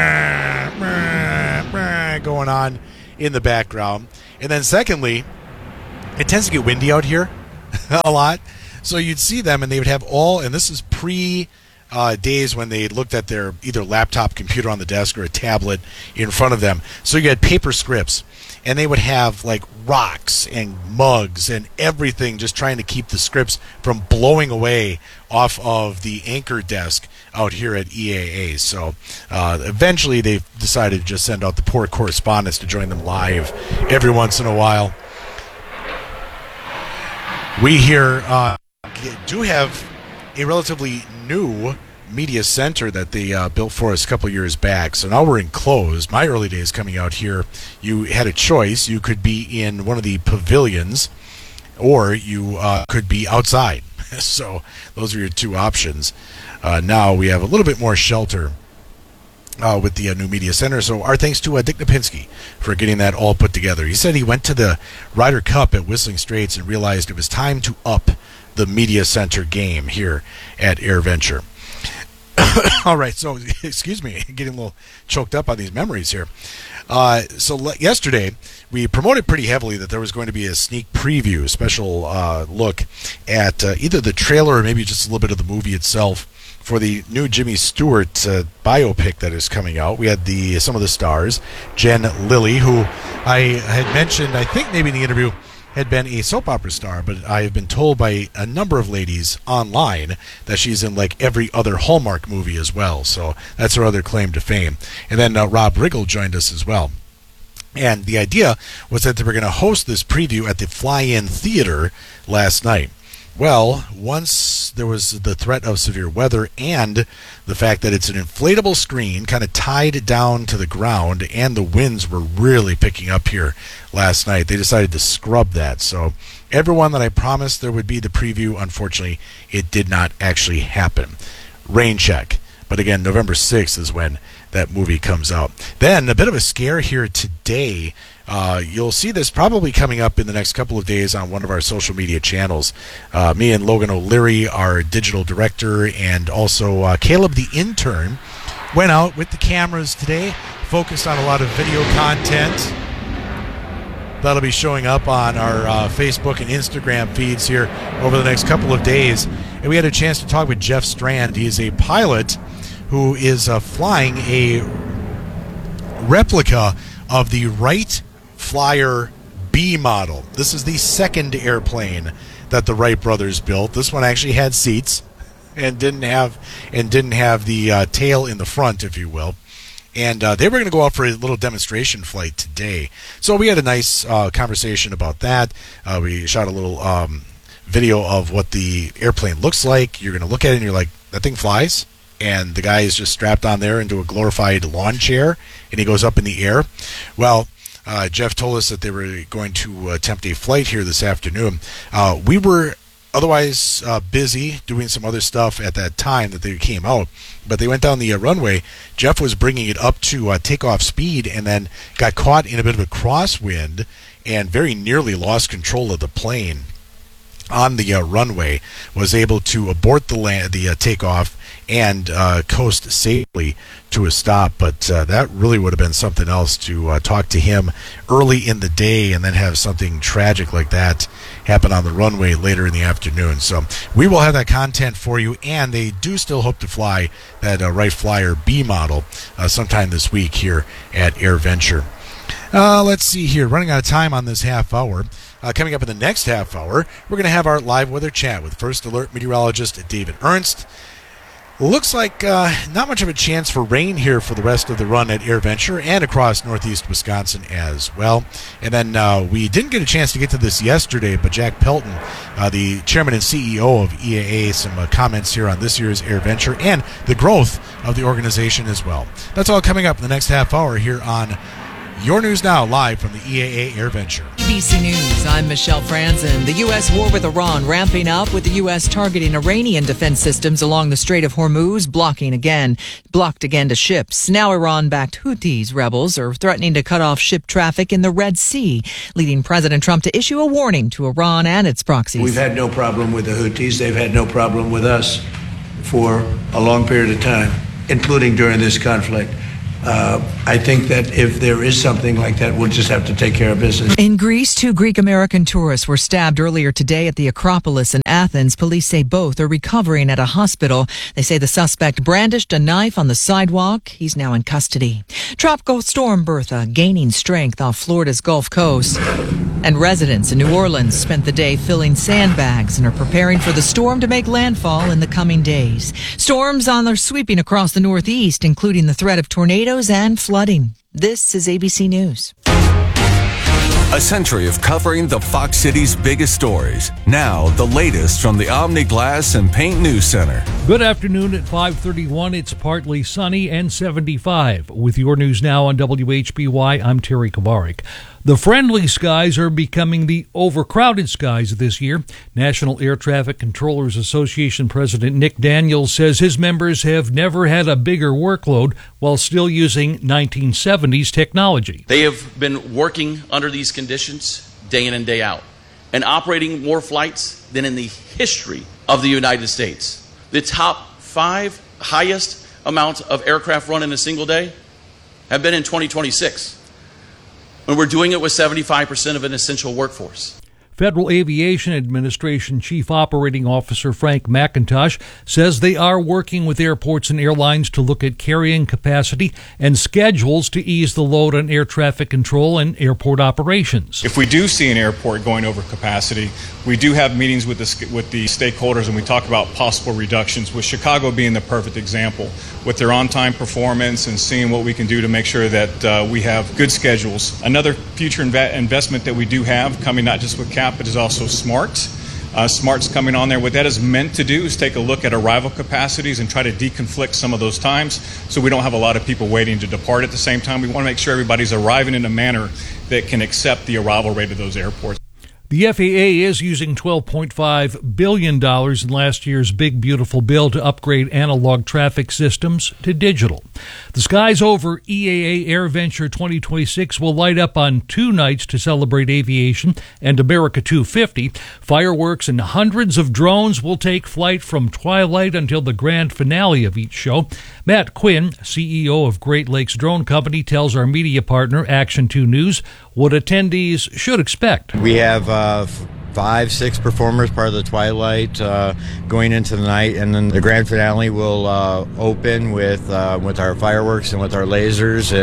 going on in the background. And then secondly, it tends to get windy out here a lot. So you'd see them, and they would have and this is days when they looked at their either laptop computer on the desk or a tablet in front of them. So you had paper scripts, and they would have like rocks and mugs and everything, just trying to keep the scripts from blowing away off of the anchor desk out here at EAA. So eventually they decided to just send out the poor correspondents to join them live every once in a while. We here do have a relatively new media center that they built for us a couple years back. So now we're enclosed. My early days coming out here, you had a choice. You could be in one of the pavilions, or you could be outside. So those are your two options. Now we have a little bit more shelter with the new media center. So our thanks to Dick Napinski for getting that all put together. He said he went to the Ryder Cup at Whistling Straits and realized it was time to up the media center game here at AirVenture. All right, so excuse me, getting a little choked up on these memories here. So yesterday we promoted pretty heavily that there was going to be a sneak preview, special look at either the trailer or maybe just a little bit of the movie itself for the new Jimmy Stewart biopic that is coming out. We had some of the stars, Jen Lilly, who I had mentioned, I think maybe in the interview, had been a soap opera star, but I have been told by a number of ladies online that she's in like every other Hallmark movie as well. So that's her other claim to fame. And then Rob Riggle joined us as well. And the idea was that they were going to host this preview at the Fly-In Theater last night. Well, once there was the threat of severe weather and the fact that it's an inflatable screen kind of tied down to the ground, and the winds were really picking up here last night, they decided to scrub that. So everyone that I promised there would be the preview, unfortunately, it did not actually happen. Rain check. But again, November 6th is when that movie comes out. Then a bit of a scare here today. You'll see this probably coming up in the next couple of days on one of our social media channels. Me and Logan O'Leary, our digital director, and also Caleb the intern, went out with the cameras today, focused on a lot of video content. That'll be showing up on our Facebook and Instagram feeds here over the next couple of days. And we had a chance to talk with Jeff Strand. He is a pilot who is flying a replica of the Wright Flyer B model. This is the second airplane that the Wright brothers built. This one actually had seats and didn't have the tail in the front, if you will. And they were going to go out for a little demonstration flight today. So we had a nice conversation about that. We shot a little video of what the airplane looks like. You're going to look at it and you're like, that thing flies? And the guy is just strapped on there into a glorified lawn chair, and he goes up in the air. Well, Jeff told us that they were going to attempt a flight here this afternoon. We were otherwise busy doing some other stuff at that time that they came out, but they went down the runway. Jeff was bringing it up to takeoff speed and then got caught in a bit of a crosswind and very nearly lost control of the plane on the runway, was able to abort the takeoff and coast safely to a stop. But that really would have been something else to talk to him early in the day and then have something tragic like that happen on the runway later in the afternoon. So we will have that content for you, and they do still hope to fly that Wright Flyer B model sometime this week here at AirVenture. Let's see here, running out of time on this half hour. Coming up in the next half hour, we're going to have our live weather chat with First Alert meteorologist David Ernst. Looks like not much of a chance for rain here for the rest of the run at AirVenture and across northeast Wisconsin as well. And then we didn't get a chance to get to this yesterday, but Jack Pelton, the chairman and CEO of EAA, some comments here on this year's AirVenture and the growth of the organization as well. That's all coming up in the next half hour here on Your News Now, live from the EAA AirVenture. ABC News, I'm Michelle Franzen. The U.S. war with Iran ramping up, with the U.S. targeting Iranian defense systems along the Strait of Hormuz, blocked again to ships. Now Iran-backed Houthis rebels are threatening to cut off ship traffic in the Red Sea, leading President Trump to issue a warning to Iran and its proxies. We've had no problem with the Houthis. They've had no problem with us for a long period of time, including during this conflict. I think that if there is something like that, we'll just have to take care of business. In Greece, 2 Greek-American tourists were stabbed earlier today at the Acropolis in Athens. Police say both are recovering at a hospital. They say the suspect brandished a knife on the sidewalk. He's now in custody. Tropical storm Bertha gaining strength off Florida's Gulf Coast. And residents in New Orleans spent the day filling sandbags and are preparing for the storm to make landfall in the coming days. Storms are sweeping across the Northeast, including the threat of tornadoes and flooding. This is ABC News. A century of covering the Fox City's biggest stories. Now, the latest from the Omni Glass and Paint News Center. Good afternoon at 5:31. It's partly sunny and 75. With your news now on WHBY, I'm Terry Kabarik. The friendly skies are becoming the overcrowded skies this year. National Air Traffic Controllers Association President Nick Daniels says his members have never had a bigger workload while still using 1970s technology. They have been working under these conditions day in and day out and operating more flights than in the history of the United States. The top 5 highest amounts of aircraft run in a single day have been in 2026. And we're doing it with 75% of an essential workforce. Federal Aviation Administration Chief Operating Officer Frank McIntosh says they are working with airports and airlines to look at carrying capacity and schedules to ease the load on air traffic control and airport operations. If we do see an airport going over capacity, we do have meetings with the stakeholders, and we talk about possible reductions, with Chicago being the perfect example, with their on-time performance and seeing what we can do to make sure that we have good schedules. Another future investment that we do have coming, not just with CAP, but is also SMART. SMART's coming on there. What that is meant to do is take a look at arrival capacities and try to deconflict some of those times so we don't have a lot of people waiting to depart at the same time. We want to make sure everybody's arriving in a manner that can accept the arrival rate of those airports. The FAA is using $12.5 billion in last year's Big Beautiful Bill to upgrade analog traffic systems to digital. The skies over EAA AirVenture 2026 will light up on 2 nights to celebrate aviation and America 250. Fireworks and hundreds of drones will take flight from twilight until the grand finale of each show. Matt Quinn, CEO of Great Lakes Drone Company, tells our media partner Action 2 News what attendees should expect. We have 5-6 performers part of the twilight going into the night, and then the grand finale will open with our fireworks and with our lasers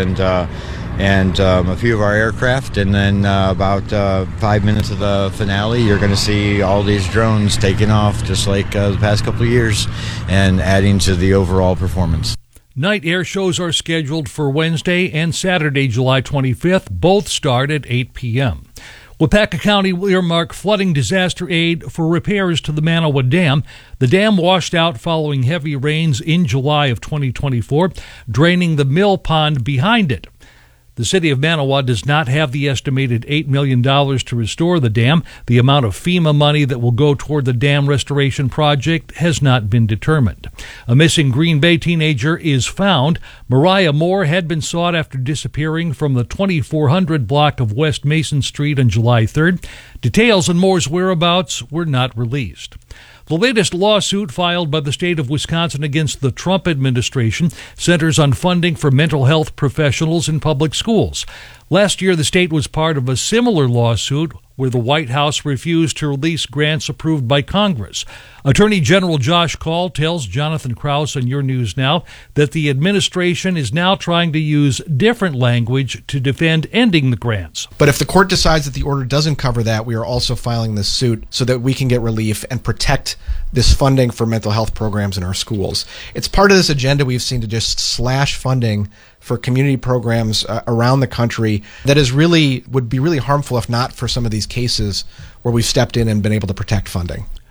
and a few of our aircraft, and then about 5 minutes of the finale, you're going to see all these drones taking off just like the past couple of years and adding to the overall performance. Night air shows are scheduled for Wednesday and Saturday, July 25th. Both start at 8 p.m. Wapaka County will earmark flooding disaster aid for repairs to the Manawa Dam. The dam washed out following heavy rains in July of 2024, draining the mill pond behind it. The city of Manawa does not have the estimated $8 million to restore the dam. The amount of FEMA money that will go toward the dam restoration project has not been determined. A missing Green Bay teenager is found. Mariah Moore had been sought after disappearing from the 2400 block of West Mason Street on July 3rd. Details on Moore's whereabouts were not released. The latest lawsuit filed by the state of Wisconsin against the Trump administration centers on funding for mental health professionals in public schools. Last year, the state was part of a similar lawsuit where the White House refused to release grants approved by Congress. Attorney General Josh Kaul tells Jonathan Krause on Your News Now that the administration is now trying to use different language to defend ending the grants. But if the court decides that the order doesn't cover that, we are also filing this suit so that we can get relief and protect this funding for mental health programs in our schools. It's part of this agenda we've seen to just slash funding for community programs around the country that would be really harmful if not for some of these cases where we've stepped in and been able to protect funding.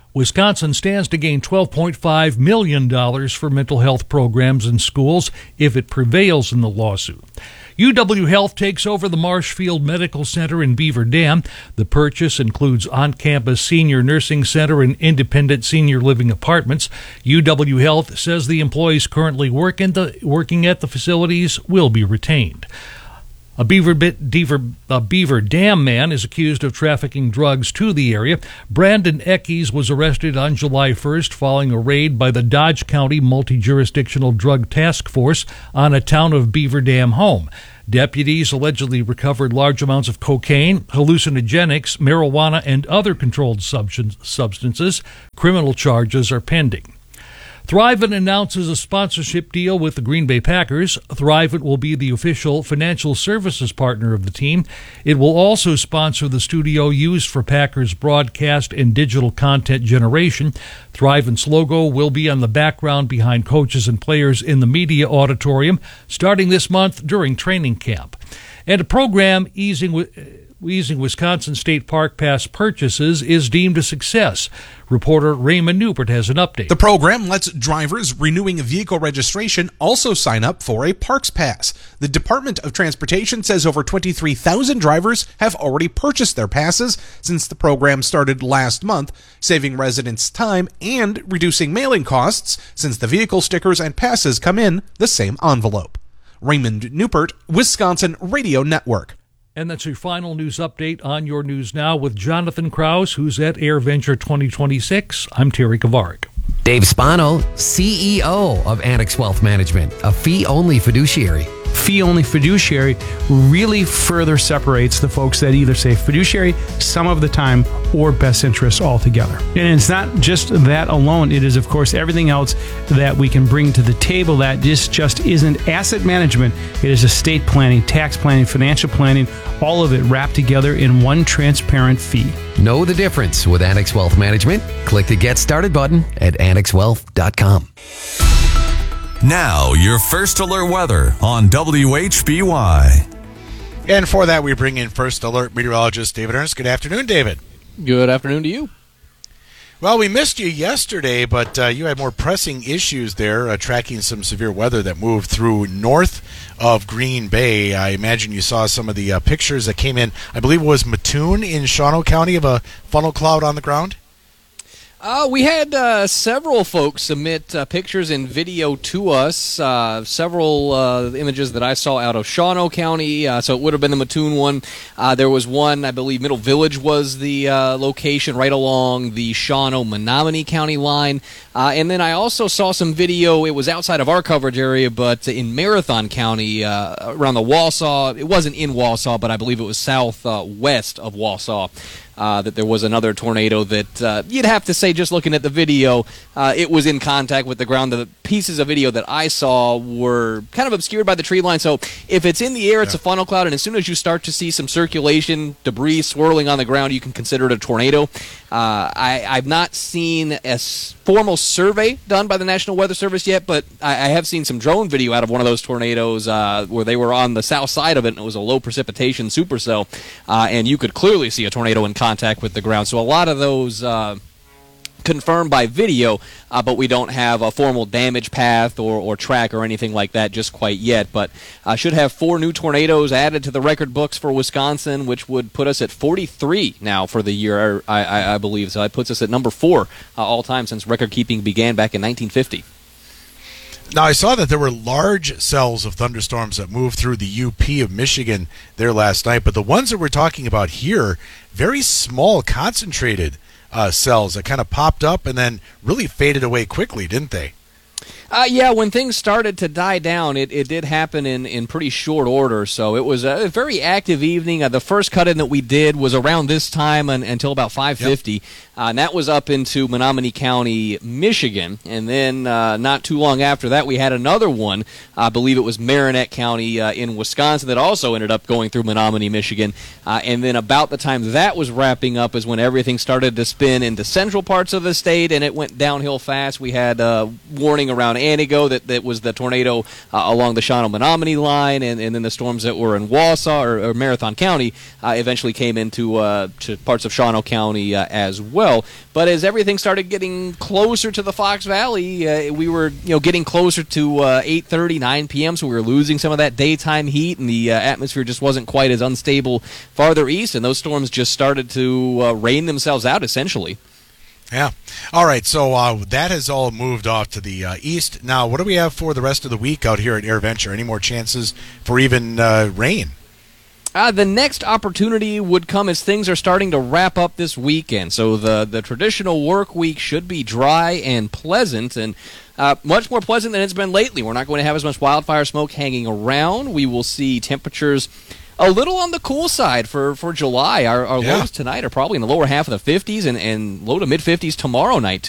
Wisconsin stands to gain $12.5 million for mental health programs in schools if it prevails in the lawsuit. UW Health takes over the Marshfield Medical Center in Beaver Dam. The purchase includes on-campus senior nursing center and independent senior living apartments. UW Health says the employees currently working at the facilities will be retained. A Beaver Dam man is accused of trafficking drugs to the area. Brandon Eckes was arrested on July 1st following a raid by the Dodge County Multi-Jurisdictional Drug Task Force on a Town of Beaver Dam home. Deputies allegedly recovered large amounts of cocaine, hallucinogenics, marijuana, and other controlled substances. Criminal charges are pending. Thrivent announces a sponsorship deal with the Green Bay Packers. Thrivent will be the official financial services partner of the team. It will also sponsor the studio used for Packers broadcast and digital content generation. Thrivent's logo will be on the background behind coaches and players in the media auditorium starting this month during training camp. And a program easing Wisconsin State Park Pass purchases is deemed a success. Reporter Raymond Newport has an update. The program lets drivers renewing a vehicle registration also sign up for a Parks Pass. The Department of Transportation says over 23,000 drivers have already purchased their passes since the program started last month, saving residents time and reducing mailing costs since the vehicle stickers and passes come in the same envelope. Raymond Newport, Wisconsin Radio Network. And that's your final news update on Your News Now with Jonathan Krause, who's at AirVenture 2026. I'm Terry Kovarik. Dave Spano, CEO of Annex Wealth Management, a fee-only fiduciary. Fee-only fiduciary really further separates the folks that either say fiduciary some of the time or best interests altogether. And it's not just that alone. It is, of course, everything else that we can bring to the table that just isn't asset management. It is estate planning, tax planning, financial planning, all of it wrapped together in one transparent fee. Know the difference with Annex Wealth Management? Click the Get Started button at annexwealth.com. Now, your First Alert weather on WHBY. And for that, we bring in First Alert meteorologist David Ernst. Good afternoon, David. Good afternoon to you. Well, we missed you yesterday, but you had more pressing issues there, tracking some severe weather that moved through north of Green Bay. I imagine you saw some of the pictures that came in. I believe it was Mattoon in Shawano County of a funnel cloud on the ground. We had several folks submit pictures and video to us, several images that I saw out of Shawano County, so it would have been the Mattoon one. There was one, I believe Middle Village was the location right along the Shawano-Menominee County line. And then I also saw some video, it was outside of our coverage area, but in Marathon County, around the Wausau. It wasn't in Wausau, but I believe it was southwest of Wausau. That there was another tornado that you'd have to say, just looking at the video, it was in contact with the ground. The pieces of video that I saw were kind of obscured by the tree line. So if it's in the air, it's a funnel cloud, and as soon as you start to see some circulation, debris swirling on the ground, you can consider it a tornado. I've not seen a formal survey done by the National Weather Service yet, but I have seen some drone video out of one of those tornadoes where they were on the south side of it, and it was a low precipitation supercell, and you could clearly see a tornado in contact with the ground. So a lot of those confirmed by video, but we don't have a formal damage path or track or anything like that just quite yet. But should have 4 new tornadoes added to the record books for Wisconsin, which would put us at 43 now for the year, I believe. So that puts us at number 4 all time since record keeping began back in 1950. Now, I saw that there were large cells of thunderstorms that moved through the UP of Michigan there last night, but the ones that we're talking about here, very small, concentrated cells that kind of popped up and then really faded away quickly, didn't they? Yeah, when things started to die down, it did happen in pretty short order. So it was a very active evening. The first cut-in that we did was around this time until about 5:50. Yep. And that was up into Menominee County, Michigan. And then not too long after that, we had another one. I believe it was Marinette County in Wisconsin that also ended up going through Menominee, Michigan. And then about the time that was wrapping up is when everything started to spin into central parts of the state, and it went downhill fast. We had warning around Antigo that was the tornado along the Shawano-Menominee line, and then the storms that were in Wausau or Marathon County eventually came into to parts of Shawano County as well. But as everything started getting closer to the Fox Valley, we were getting closer to 8:30, 9 p.m., so we were losing some of that daytime heat, and the atmosphere just wasn't quite as unstable farther east, and those storms just started to rain themselves out, essentially. Yeah. All right, so that has all moved off to the east. Now, what do we have for the rest of the week out here at AirVenture? Any more chances for even rain? The next opportunity would come as things are starting to wrap up this weekend. So the traditional work week should be dry and pleasant, and much more pleasant than it's been lately. We're not going to have as much wildfire smoke hanging around. We will see temperatures a little on the cool side for July. Our lows tonight are probably in the lower half of the 50s and low to mid-50s tomorrow night.